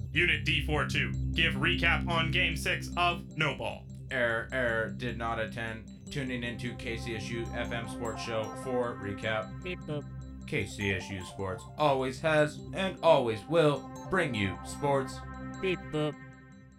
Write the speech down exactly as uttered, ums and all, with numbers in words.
Unit D forty-two, give recap on Game six of No Ball. Error, error, did not attend. Tuning into K C S U F M Sports Show for recap. Beep boop. K C S U Sports always has and always will bring you sports. Beep boop.